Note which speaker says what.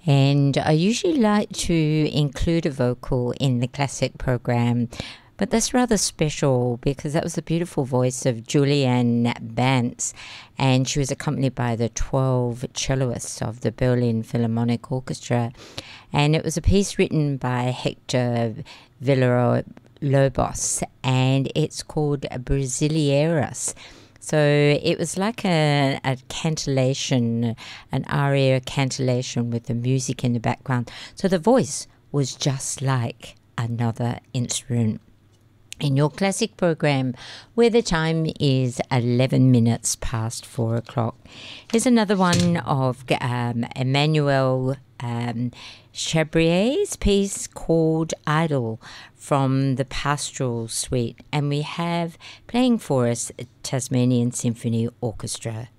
Speaker 1: And I usually like to include a vocal in the classic program, but that's rather special because that was the beautiful voice of Julianne Bantz, and she was accompanied by the 12 cellists of the Berlin Philharmonic Orchestra. And it was a piece written by Hector Villalobos, and it's called Brasileiras. So it was like a cantillation, an aria cantillation with the music in the background. So the voice was just like another instrument. In your classic program, where the time is 11 minutes past 4 o'clock. Here's another one of Emmanuel Chabrier's piece called Idle from the Pastoral Suite. And we have playing for us Tasmanian Symphony Orchestra.